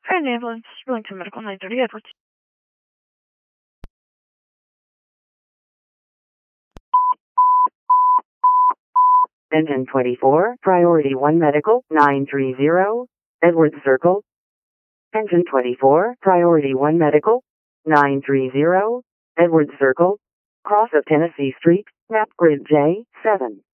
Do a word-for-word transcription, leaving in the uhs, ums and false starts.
An ambulance, Burlington Medical nine thirty Edwards. Engine twenty-four, Priority one Medical, nine three zero, Edwards Circle. Engine twenty-four, Priority one Medical, nine three zero, Edwards Circle. Cross of Tennessee Street, map grid J seven.